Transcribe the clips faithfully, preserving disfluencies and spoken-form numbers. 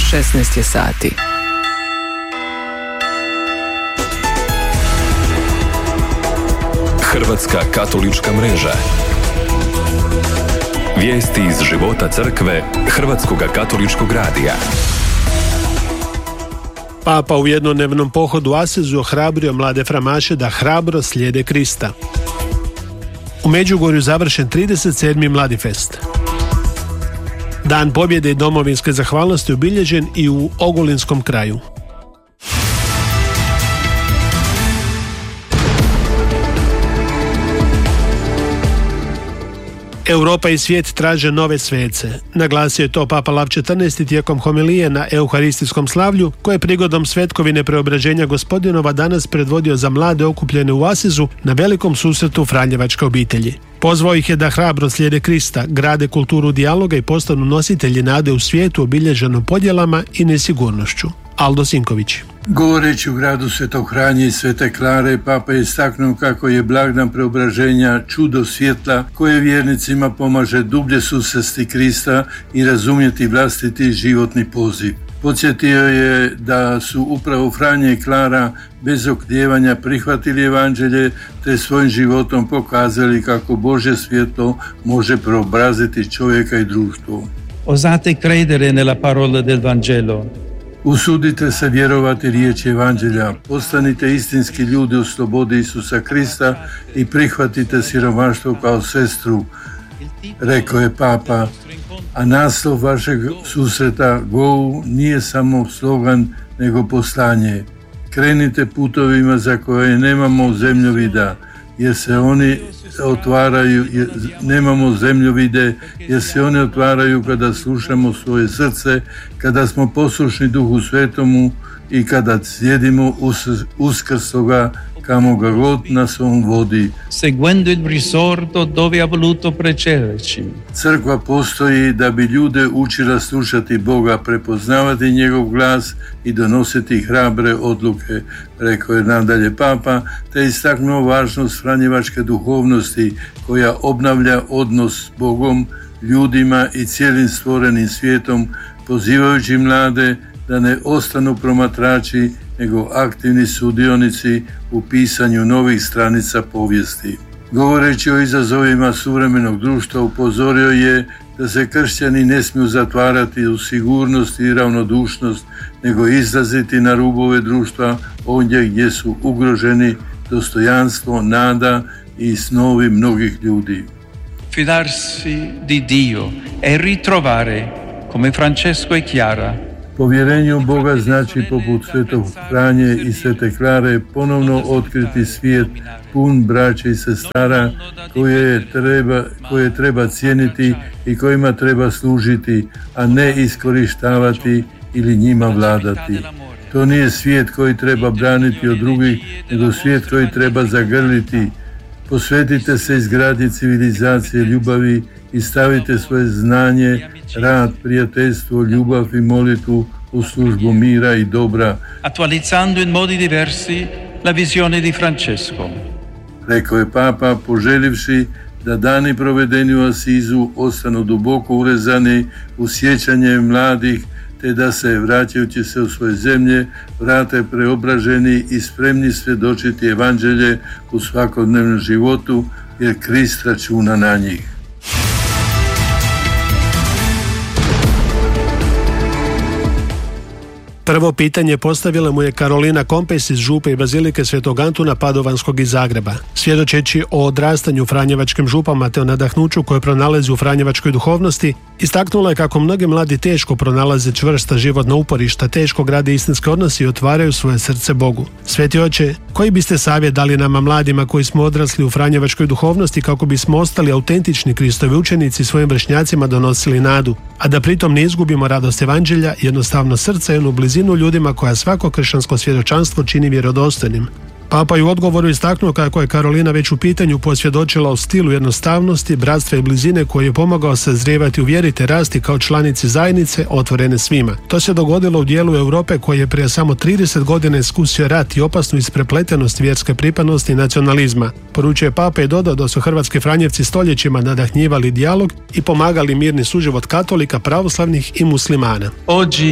šesnaest je sati. Hrvatska katolička mreža. Vijesti iz života crkve Hrvatskog katoličkog radija. Papa u jednodnevnom pohodu u Asizu ohrabrio mlade framaše da hrabro slijede Krista. U Međugorju završen trideset sedmi Mladi fest. Dan pobjede i domovinske zahvalnosti obilježen i u Ogulinskom kraju. Europa i svijet traže nove svece. Naglasio je to Papa Lav četrnaesti tijekom homilije na euharistijskom slavlju, koje je prigodom svetkovine preobraženja Gospodinova danas predvodio za mlade okupljene u Asizu na velikom susretu Franjevačke obitelji. Pozvao ih je da hrabro slijede Krista, grade kulturu dijaloga i postanu nositelji nade u svijetu obilježenom podjelama i nesigurnošću. Aldo Sinković. Govoreći u gradu Svetog Franje i Svete Klare, Papa je istaknuo kako je blagdan preobraženja čudo svjetla koje vjernicima pomaže dublje susresti Krista i razumjeti vlastiti životni poziv. Podsjetio je da su upravo Franje i Klara bez oklijevanja prihvatili evanđelje te svojim životom pokazali kako Božje svjetlo može preobraziti čovjeka i društvo. Osate credere nella parola del Vangelo. Usudite se vjerovati riječi evanđelja, postanite istinski ljudi u slobodi Isusa Krista i prihvatite siromaštvo kao sestru, rekao je Papa, a naslov vašeg susreta Go nije samo slogan nego poslanje. Krenite putovima za koje nemamo zemljovida, jer se oni otvaraju, jer nemamo zemljovide, jer se one otvaraju kada slušamo svoje srce, kada smo poslušni Duhu Svetomu i kada slijedimo uskrsloga kamo ga god nas on vodi. Seguendo il risorto dove ha voluto precederci. Crkva postoji da bi ljude učila slušati Boga, prepoznavati njegov glas i donositi hrabre odluke, rekao je nadalje Papa, te istaknuo važnost franjevačke duhovnosti koja obnavlja odnos s Bogom, ljudima i cijelim stvorenim svijetom, pozivajući mlade da ne ostanu promatrači nego aktivni sudionici u pisanju novih stranica povijesti. Govoreći o izazovima suvremenog društva, upozorio je da se kršćani ne smiju zatvarati u sigurnost i ravnodušnost, nego izlaziti na rubove društva ondje gdje su ugroženi dostojanstvo, nada i snovi mnogih ljudi. Fidarsi di Dio e ritrovare, come Francesco e Chiara, povjerenje u Boga znači poput Svetog Franje i Svete Klare ponovno otkriti svijet pun braće i sestara koje treba, koje treba cijeniti i kojima treba služiti, a ne iskorištavati ili njima vladati. To nije svijet koji treba braniti od drugih, nego svijet koji treba zagrliti. Posvetite se izgradnji civilizacije ljubavi i stavite svoje znanje, rad, prijateljstvo, ljubav i molitvu u službu mira i dobra. Attualizzando in modi diversi la visione di Francesco. Rekao je Papa, poželivši da dani provedeni u Asizu ostanu duboko urezani u sjećanje mladih, te da se, vraćajući se u svoje zemlje, vrate preobraženi i spremni svjedočiti evanđelje u svakodnevnom životu, jer Krist računa na njih. Prvo pitanje postavila mu je Karolina Kompes iz župe i bazilike Svetog Antuna Padovanskog iz Zagreba. Svjedočeći o odrastanju franjevačkim župama te o nadahnuću koje pronalazi u franjevačkoj duhovnosti, istaknula je kako mnogi mladi teško pronalaze čvrsta životna uporišta, teško grade istinske odnose i otvaraju svoje srce Bogu. Sveti oče, koji biste savjet dali nama mladima koji smo odrasli u franjevačkoj duhovnosti kako bismo ostali autentični Kristovi učenici, svojim vršnjacima donosili nadu, a da pritom ne izgubimo radost evanđelja, jednostavno srce i onu blizinu ljudima koja svako kršćansko svjedočanstvo čini vjerodostojnim. Papa je u odgovoru istaknuo kako je Karolina već u pitanju posvjedočila o stilu jednostavnosti, bratstva i blizine koji je pomogao sazrijevati u vjeri te rasti kao članici zajednice otvorene svima. To se dogodilo u dijelu Europe koji je prije samo trideset godina iskusio rat i opasnu isprepletenost vjerske pripadnosti i nacionalizma. Poručuje Papa i dodao da su hrvatski franjevci stoljećima nadahnjivali dijalog i pomagali mirni suživot katolika, pravoslavnih i muslimana. Oggi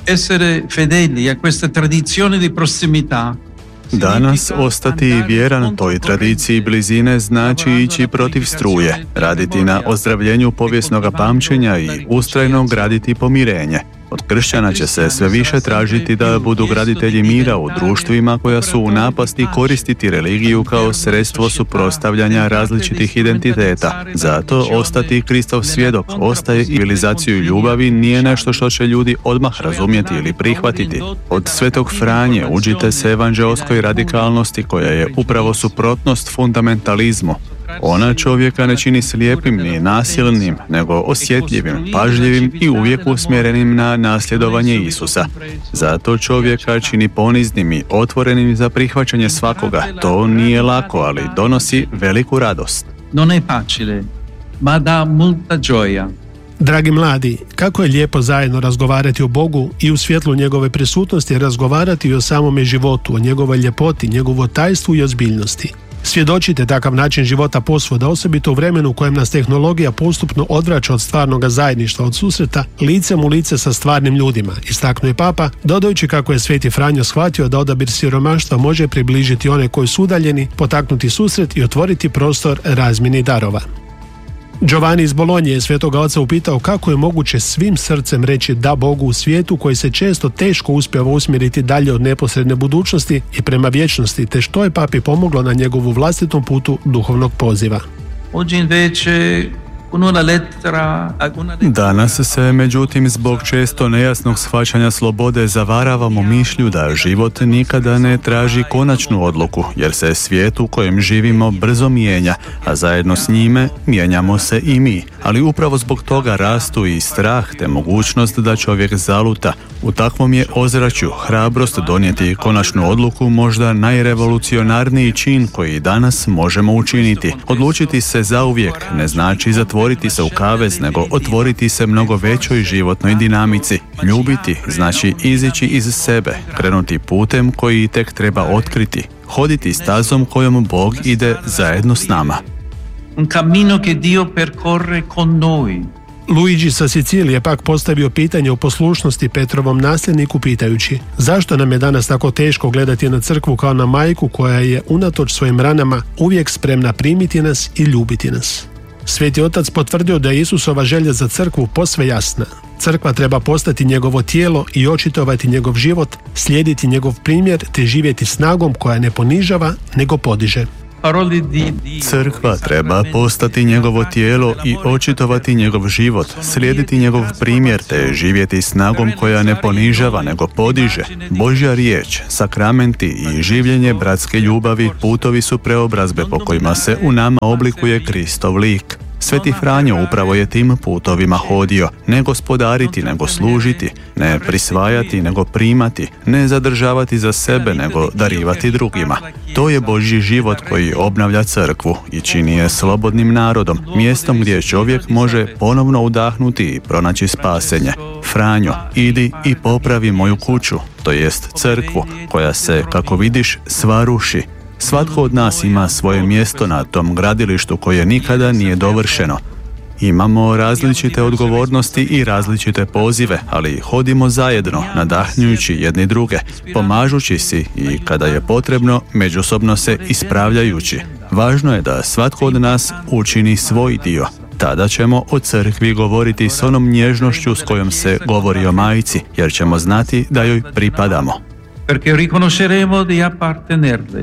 essere fedeli a questa tradizione di prossimità. Danas ostati vjeran toj tradiciji blizine znači ići protiv struje, raditi na ozdravljenju povijesnog pamćenja i ustrajno graditi pomirenje. Od kršćana će se sve više tražiti da budu graditelji mira u društvima koja su u napasti koristiti religiju kao sredstvo suprotstavljanja različitih identiteta. Zato ostati Kristov svjedok, ostaje i civilizaciju ljubavi nije nešto što će ljudi odmah razumjeti ili prihvatiti. Od Svetog Franje učite se evanđeoskoj radikalnosti koja je upravo suprotnost fundamentalizmu. Ona čovjeka ne čini slijepim ni nasilnim, nego osjetljivim, pažljivim i uvijek usmjerenim na nasljedovanje Isusa. Zato čovjeka čini poniznim i otvorenim za prihvaćanje svakoga. To nije lako, ali donosi veliku radost. Non è facile, ma dà molta gioia. Dragi mladi, kako je lijepo zajedno razgovarati o Bogu i u svjetlu njegove prisutnosti razgovarati i o samome životu, o njegovoj ljepoti, njegovu tajstvu i ozbiljnosti. Svjedočite takav način života posvuda, osobito u vremenu u kojem nas tehnologija postupno odvraća od stvarnog zajedništva, od susreta licem u lice sa stvarnim ljudima, istaknuo je Papa, dodajući kako je Sveti Franjo shvatio da odabir siromaštva može približiti one koji su udaljeni, potaknuti susret i otvoriti prostor razmjeni darova. Giovanni iz Bolonje je Svetoga Oca upitao kako je moguće svim srcem reći da Bogu u svijetu koji se često teško uspijeva usmjeriti dalje od neposredne budućnosti i prema vječnosti, te što je Papi pomoglo na njegovu vlastitom putu duhovnog poziva. Danas se, međutim, zbog često nejasnog shvaćanja slobode zavaravamo mišlju da život nikada ne traži konačnu odluku, jer se svijet u kojem živimo brzo mijenja, a zajedno s njime mijenjamo se i mi. Ali upravo zbog toga rastu i strah te mogućnost da čovjek zaluta. U takvom je ozračju hrabrost donijeti konačnu odluku možda najrevolucionarniji čin koji danas možemo učiniti. Odlučiti se zauvijek ne znači zatvoriti se u kavez, nego otvoriti se mnogo većoj životnoj dinamici. Ljubiti znači izići iz sebe, krenuti putem koji tek treba otkriti, hoditi stazom kojom Bog ide zajedno s nama. Un cammino che Dio percorre con noi. Luigi sa Sicilije pak postavio pitanje o poslušnosti Petrovom nasljedniku pitajući zašto nam je danas tako teško gledati na crkvu kao na majku koja je unatoč svojim ranama uvijek spremna primiti nas i ljubiti nas. Sveti Otac potvrdio da je Isusova želja za crkvu posve jasna. Crkva treba postati njegovo tijelo i očitovati njegov život, slijediti njegov primjer te živjeti snagom koja ne ponižava nego podiže. Crkva treba postati njegovo tijelo i očitovati njegov život, slijediti njegov primjer te živjeti snagom koja ne ponižava nego podiže. Božja riječ, sakramenti i življenje bratske ljubavi putovi su preobrazbe po kojima se u nama oblikuje Kristov lik. Sveti Franjo upravo je tim putovima hodio, ne gospodariti nego služiti, ne prisvajati nego primati, ne zadržavati za sebe nego darivati drugima. To je Božji život koji obnavlja crkvu i čini je slobodnim narodom, mjestom gdje čovjek može ponovno udahnuti i pronaći spasenje. Franjo, idi i popravi moju kuću, to jest crkvu, koja se, kako vidiš, sva ruši. Svatko od nas ima svoje mjesto na tom gradilištu koje nikada nije dovršeno. Imamo različite odgovornosti i različite pozive, ali hodimo zajedno, nadahnjujući jedni druge, pomažući si i kada je potrebno, međusobno se ispravljajući. Važno je da svatko od nas učini svoj dio. Tada ćemo o crkvi govoriti s onom nježnošću s kojom se govori o majci, jer ćemo znati da joj pripadamo. Perché riconosceremo di appartenerle.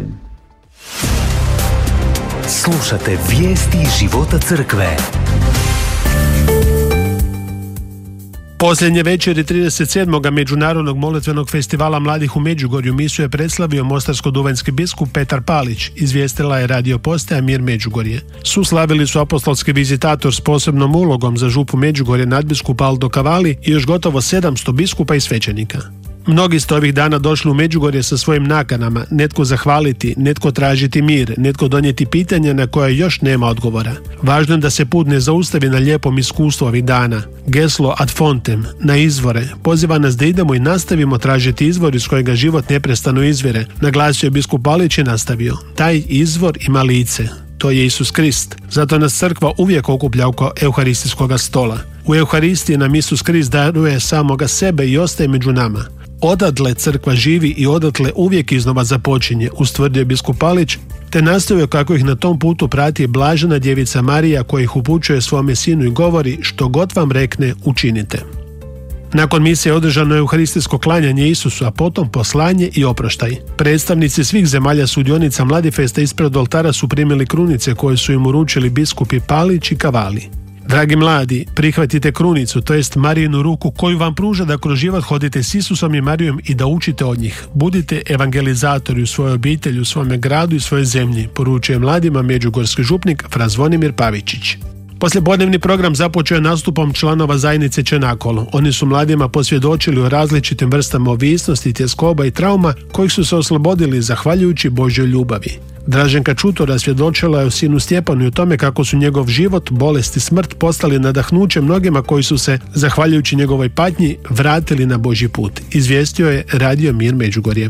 Slušate vijesti iz života crkve. Posljednje večeri trideset sedmog Međunarodnog molitvenog festivala mladih u Međugorju misu je predstavio mostarsko-duvanjski biskup Petar Palić, izvijestila je radio postaja Mir Međugorje. Suslavili su apostolski vizitator s posebnom ulogom za župu Međugorje nadbiskup Aldo Cavalli i još gotovo sedamsto biskupa i svećenika. Mnogi ste ovih dana došli u Međugorje sa svojim nakanama, netko zahvaliti, netko tražiti mir, netko donijeti pitanja na koje još nema odgovora. Važno je da se put ne zaustavi na lijepom iskustvu ovih dana. Geslo ad fontem, na izvore, poziva nas da idemo i nastavimo tražiti izvor iz kojega život neprestano izvire, naglasio je biskup Palić i nastavio. Taj izvor ima lice. To je Isus Krist. Zato nas crkva uvijek okuplja oko euharistijskog stola. U Euharistiji nam Isus Krist daruje samoga sebe i ostaje među nama. Odatle crkva živi i odatle uvijek iznova započinje, ustvrdio biskup Palić, te nastavio kako ih na tom putu prati blažena djevica Marija koja ih upućuje svome sinu i govori: što god vam rekne, učinite. Nakon misije održano je euharistijsko klanjanje Isusu, a potom poslanje i oproštaj. Predstavnici svih zemalja sudionica Mladifesta ispred oltara su primili krunice koje su im uručili biskupi Palić i Kavali. Dragi mladi, prihvatite krunicu, to jest Marijinu ruku koju vam pruža da kroz život hodite s Isusom i Marijom i da učite od njih. Budite evangelizatori u svojoj obitelji, u svome gradu i svojoj zemlji, poručuje mladima međugorski župnik fra Zvonimir Pavičić. Poslijepodnevni program započeo je nastupom članova zajednice Čenakolo. Oni su mladima posvjedočili o različitim vrstama ovisnosti, tjeskoba i trauma kojih su se oslobodili zahvaljujući Božjoj ljubavi. Draženka Čutora svjedočila je o sinu Stjepanu i o tome kako su njegov život, bolest i smrt postali nadahnuće mnogima koji su se, zahvaljujući njegovoj patnji, vratili na Božji put. Izvijestio je Radio Mir Međugorje.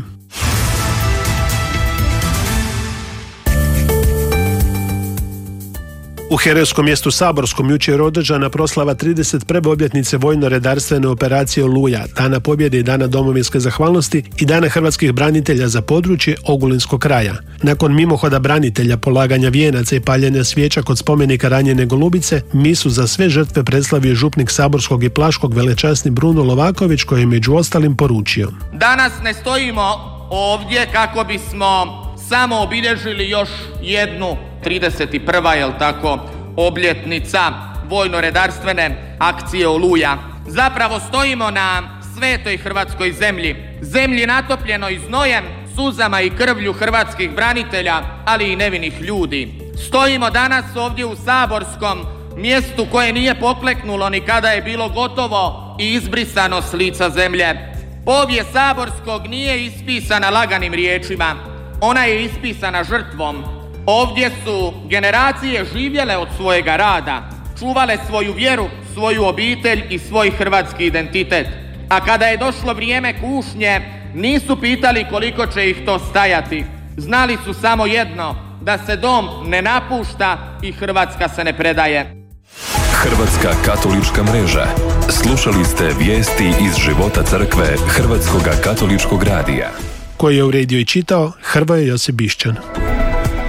U herojskom mjestu Saborskom jučer je održana proslava trideset prve obljetnice vojno-redarstvene operacije Oluja, Dana pobjede i Dana domovinske zahvalnosti i Dana hrvatskih branitelja za područje Ogulinskog kraja. Nakon mimohoda branitelja, polaganja vijenaca i paljenja svijeća kod spomenika ranjene Golubice, misu za sve žrtve predstavio župnik Saborskog i Plaškog velečasni Bruno Lovaković, koji je među ostalim poručio: danas ne stojimo ovdje kako bismo samo obilježili još jednu trideset prva jel tako, obljetnica vojno-redarstvene akcije Oluja. Zapravo stojimo na svetoj hrvatskoj zemlji, zemlji natopljenoj znojem, suzama i krvlju hrvatskih branitelja, ali i nevinih ljudi. Stojimo danas ovdje u Saborskom, mjestu koje nije pokleknulo ni kada je bilo gotovo i izbrisano s lica zemlje. Povijest Saborskog nije ispisana laganim riječima, ona je ispisana žrtvom. Ovdje su generacije živjele od svojega rada, čuvale svoju vjeru, svoju obitelj i svoj hrvatski identitet. A kada je došlo vrijeme kušnje, nisu pitali koliko će ih to stajati. Znali su samo jedno, da se dom ne napušta i Hrvatska se ne predaje. Hrvatska katolička mreža. Slušali ste vijesti iz života crkve Hrvatskoga katoličkog radija, koji je uredio i čitao Hrvoje Josip Bišćan.